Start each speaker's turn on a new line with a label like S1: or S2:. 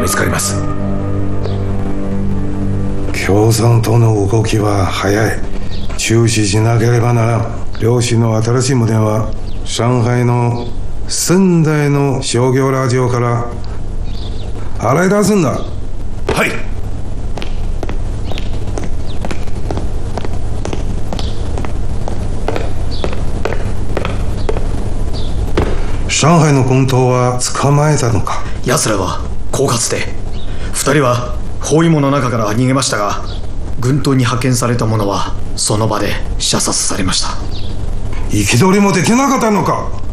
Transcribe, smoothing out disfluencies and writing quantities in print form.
S1: 見つかります。
S2: 共産党の動きは早い。注視しなければならん。両氏の新しい無電は上海の仙台の商業ラジオから洗い出すんだ。はい。上海の軍刀は捕まえたのか。
S3: 奴らは狡猾で、2人は包囲網の中から逃げましたが、軍刀に派遣された者はその場で射殺されました。
S2: 憤りもできなかったのか。